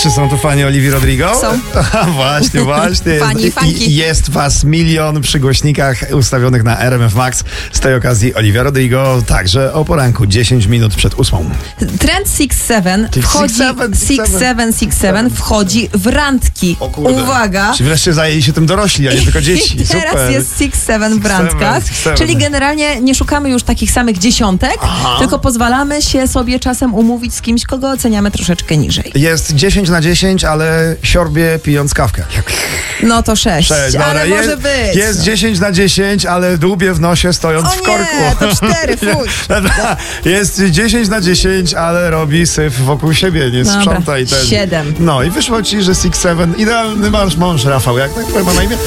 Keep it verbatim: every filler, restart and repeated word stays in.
Czy są tu fani Olivii Rodrigo? Są. Właśnie, właśnie. Fani, fanki. I jest was milion przy głośnikach ustawionych na R M F Max. Z tej okazji Olivia Rodrigo także o poranku, dziesięć minut przed ósmą. Trend six seven wchodzi, six seven six seven wchodzi w randki. O kurde. Uwaga! Czy wreszcie zajęli się tym dorośli, a nie tylko dzieci. I teraz Super. jest six seven w Six randkach, seven, six seven. czyli generalnie nie szukamy już takich samych dziesiątek, Aha. tylko pozwalamy się sobie czasem umówić z kimś, kogo oceniamy troszeczkę niżej. Jest dziesięć na dziesięć, ale siorbie pijąc kawkę. No to sześć, Cześć, ale dobra, może jest, być. Jest dziesięć na dziesięć, ale dłubie w nosie stojąc O w korku. nie, to cztery, fuj. Dobra, jest dziesięć na dziesięć, ale robi syf wokół siebie, nie Dobra, sprząta i ten. siedem. No i wyszło ci, że six seven, idealny masz mąż, Rafał, jak tak ma na imię?